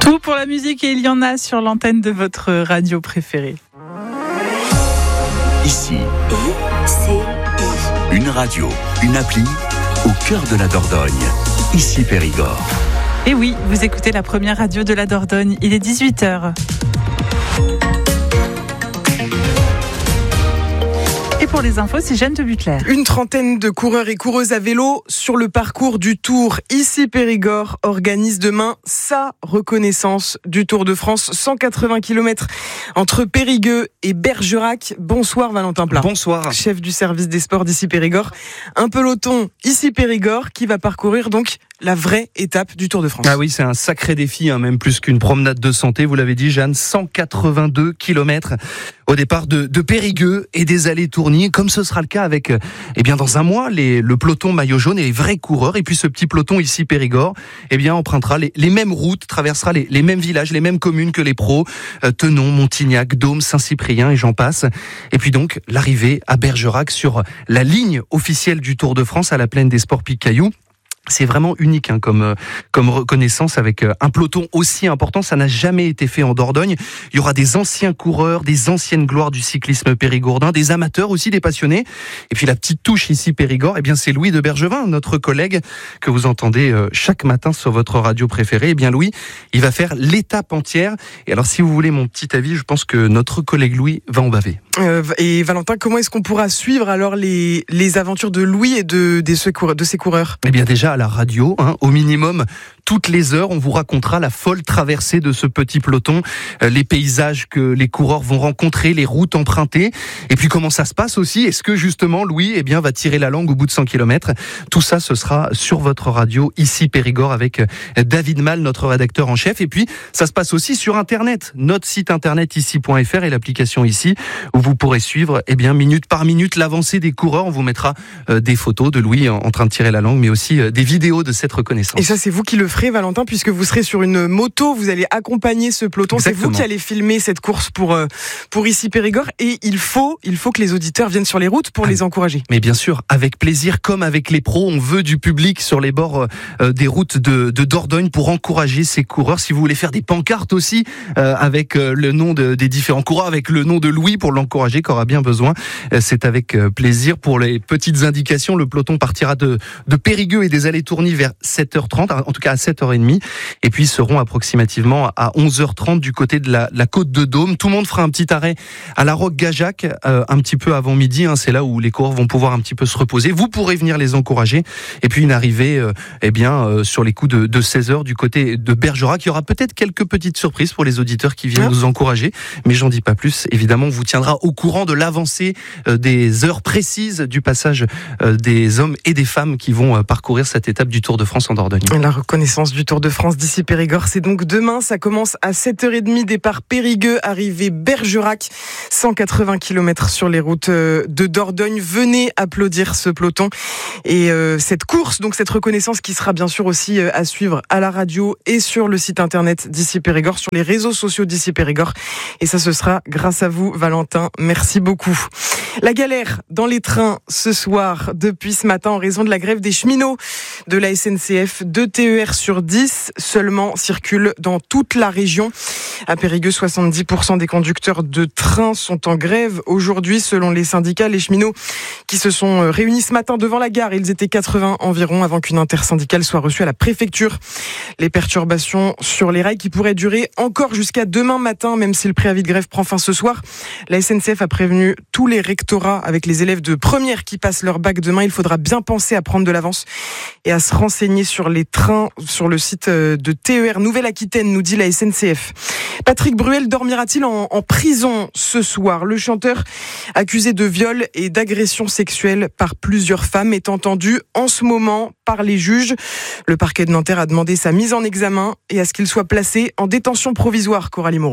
Tout pour la musique et il y en a sur l'antenne de votre radio préférée. Ici, une radio, une appli au cœur de la Dordogne. Ici Périgord. Et oui, vous écoutez la première radio de la Dordogne. Il est 18h. Et pour les infos, c'est Jeanne de Butler. Une trentaine de coureurs et coureuses à vélo sur le parcours du Tour. Ici Périgord organise demain sa reconnaissance du Tour de France. 180 km entre Périgueux et Bergerac. Bonsoir Valentin Plat. Bonsoir. Chef du service des sports d'Ici Périgord. Un peloton Ici Périgord qui va parcourir donc la vraie étape du Tour de France. Ah oui, c'est un sacré défi, même plus qu'une promenade de santé. Vous l'avez dit, Jeanne, 182 km au départ de Périgueux et des allées Tourny, comme ce sera le cas avec, dans un mois, le peloton maillot jaune et les vrais coureurs. Et puis ce petit peloton Ici Périgord, empruntera les mêmes routes, traversera les mêmes villages, les mêmes communes que les pros, Tenon, Montignac, Dôme, Saint-Cyprien et j'en passe. Et puis donc, l'arrivée à Bergerac sur la ligne officielle du Tour de France à la plaine des Sports Pic-Cailloux. C'est vraiment unique comme reconnaissance avec un peloton aussi important. Ça n'a jamais été fait en Dordogne. Il y aura des anciens coureurs, des anciennes gloires du cyclisme périgourdin, des amateurs aussi, des passionnés. Et puis la petite touche ici Périgord, c'est Louis de Bergevin, notre collègue que vous entendez chaque matin sur votre radio préférée. Louis, il va faire l'étape entière. Et alors si vous voulez mon petit avis, je pense que notre collègue Louis va en baver. Et Valentin, comment est-ce qu'on pourra suivre alors les aventures de Louis et de ses coureurs ? Déjà à la radio, au minimum, toutes les heures, on vous racontera la folle traversée de ce petit peloton, les paysages que les coureurs vont rencontrer, les routes empruntées, et puis comment ça se passe aussi. Est-ce que justement Louis va tirer la langue au bout de 100 km? Tout ça, ce sera sur votre radio, Ici Périgord, avec David Mal, notre rédacteur en chef. Et puis, ça se passe aussi sur Internet, notre site internet ici.fr et l'application Ici, où vous pourrez suivre minute par minute l'avancée des coureurs. On vous mettra des photos de Louis en train de tirer la langue, mais aussi des vidéos de cette reconnaissance. Et ça, c'est vous qui le ferez, Valentin, puisque vous serez sur une moto, vous allez accompagner ce peloton. Exactement. C'est vous qui allez filmer cette course pour Ici Périgord. Et il faut que les auditeurs viennent sur les routes pour les encourager. Mais bien sûr, avec plaisir, comme avec les pros, on veut du public sur les bords des routes de Dordogne pour encourager ces coureurs. Si vous voulez faire des pancartes aussi avec le nom des différents coureurs, avec le nom de Louis pour l'encourager, qu'aura bien besoin, c'est avec plaisir. Pour les petites indications, le peloton partira de Périgueux et des allées Tourny vers 7h30, en tout cas à 7h30, et puis seront approximativement à 11h30 du côté de la côte de Dôme. Tout le monde fera un petit arrêt à la Roque-Gajac, un petit peu avant midi, c'est là où les coureurs vont pouvoir un petit peu se reposer. Vous pourrez venir les encourager, et puis une arrivée sur les coups de 16h du côté de Bergerac. Il y aura peut-être quelques petites surprises pour les auditeurs qui viennent nous encourager, mais j'en dis pas plus. Évidemment, on vous tiendra au courant de l'avancée des heures précises du passage des hommes et des femmes qui vont parcourir cette étape du Tour de France en Dordogne. La reconnaissance du Tour de France d'Ici Périgord, c'est donc demain. Ça commence à 7h30, départ Périgueux, arrivée Bergerac, 180 km sur les routes de Dordogne. Venez applaudir ce peloton et cette course, donc cette reconnaissance qui sera bien sûr aussi à suivre à la radio et sur le site internet d'Ici Périgord, sur les réseaux sociaux d'Ici Périgord. Et ça, ce sera grâce à vous, Valentin. Merci beaucoup. La galère dans les trains ce soir depuis ce matin en raison de la grève des cheminots de la SNCF. 2 TER sur 10 seulement circulent dans toute la région. À Périgueux, 70% des conducteurs de train sont en grève aujourd'hui selon les syndicats. Les cheminots qui se sont réunis ce matin devant la gare, ils étaient 80 environ avant qu'une intersyndicale soit reçue à la préfecture. Les perturbations sur les rails qui pourraient durer encore jusqu'à demain matin, même si le préavis de grève prend fin ce soir. La SNCF a prévenu tous les rectorats avec les élèves de première qui passent leur bac demain. Il faudra bien penser à prendre de l'avance et à se renseigner sur les trains sur le site de TER Nouvelle-Aquitaine, nous dit la SNCF. Patrick Bruel dormira-t-il en prison ce soir? Le chanteur accusé de viol et d'agression sexuelle par plusieurs femmes est entendu en ce moment par les juges. Le parquet de Nanterre a demandé sa mise en examen et à ce qu'il soit placé en détention provisoire, Coralie Moreau.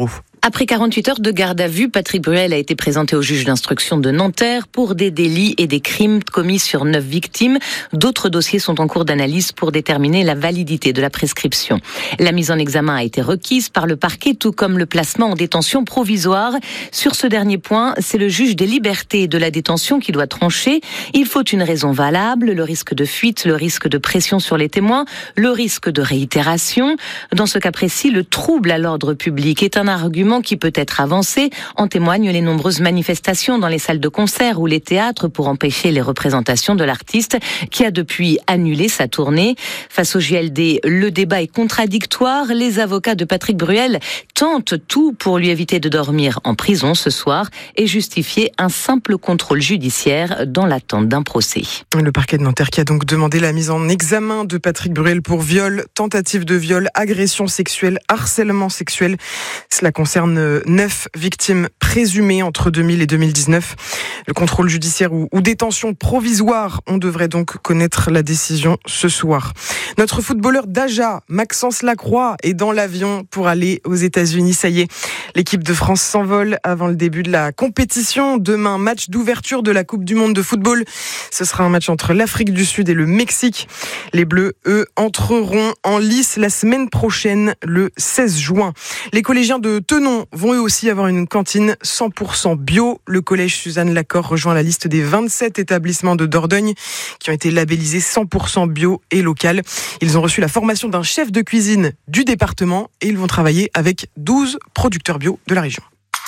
Après 48 heures de garde à vue, Patrick Bruel a été présenté au juge d'instruction de Nanterre pour des délits et des crimes commis sur 9 victimes. D'autres dossiers sont en cours d'analyse pour déterminer la validité de la prescription. La mise en examen a été requise par le parquet, tout comme le placement en détention provisoire. Sur ce dernier point, c'est le juge des libertés et de la détention qui doit trancher. Il faut une raison valable, le risque de fuite, le risque de pression sur les témoins, le risque de réitération. Dans ce cas précis, le trouble à l'ordre public est un argument qui peut être avancé. En témoignent les nombreuses manifestations dans les salles de concert ou les théâtres pour empêcher les représentations de l'artiste qui a depuis annulé sa tournée. Face au JLD, le débat est contradictoire. Les avocats de Patrick Bruel tentent tout pour lui éviter de dormir en prison ce soir et justifier un simple contrôle judiciaire dans l'attente d'un procès. Le parquet de Nanterre qui a donc demandé la mise en examen de Patrick Bruel pour viol, tentative de viol, agression sexuelle, harcèlement sexuel. Cela concerne 9 victimes présumées entre 2000 et 2019. Le contrôle judiciaire ou détention provisoire, on devrait donc connaître la décision ce soir. Notre footballeur d'Aja, Maxence Lacroix, est dans l'avion pour aller aux États-Unis. Ça y est, l'équipe de France s'envole avant le début de la compétition. Demain, match d'ouverture de la Coupe du Monde de football. Ce sera un match entre l'Afrique du Sud et le Mexique. Les Bleus, eux, entreront en lice la semaine prochaine, le 16 juin. Les collégiens de Tenon vont eux aussi avoir une cantine 100% bio. Le collège Suzanne Lacor rejoint la liste des 27 établissements de Dordogne qui ont été labellisés 100% bio et local. Ils ont reçu la formation d'un chef de cuisine du département et ils vont travailler avec 12 producteurs bio de la région.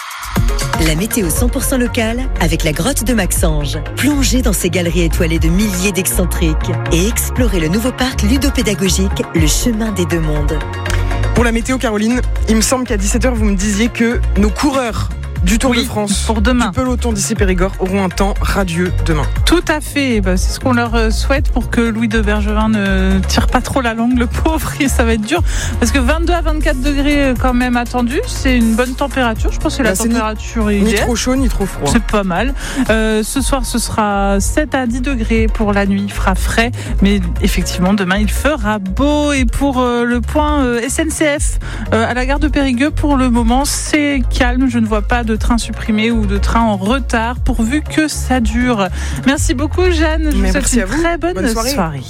La météo 100% locale avec la grotte de Maxange. Plongez dans ces galeries étoilées de milliers d'excentriques et explorez le nouveau parc ludopédagogique, le chemin des deux mondes. Pour la météo, Caroline, il me semble qu'à 17h, vous me disiez que nos coureurs du Tour de France, pour demain, du peloton d'ici Périgord, auront un temps radieux demain. Tout à fait, c'est ce qu'on leur souhaite pour que Louis de Bergevin ne tire pas trop la langue, le pauvre, et ça va être dur, parce que 22 à 24 degrés quand même attendus, c'est une bonne température, je pense que c'est la température idéale. Ni trop chaud, ni trop froid. C'est pas mal. Ce soir, ce sera 7 à 10 degrés pour la nuit, il fera frais, mais effectivement, demain, il fera beau. Et pour le point SNCF, à la gare de Périgueux, pour le moment, c'est calme, je ne vois pas de train supprimé ou de train en retard, pourvu que ça dure. Merci beaucoup, Jeanne. Je vous souhaite une très bonne soirée.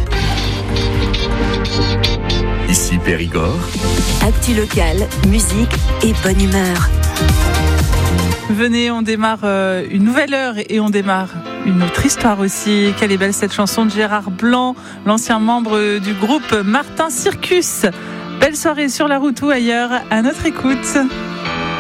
Ici Périgord. Actu local, musique et bonne humeur. Venez, on démarre une nouvelle heure et on démarre une autre histoire aussi. Quelle est belle cette chanson de Gérard Blanc, l'ancien membre du groupe Martin Circus. Belle soirée sur la route ou ailleurs, à notre écoute.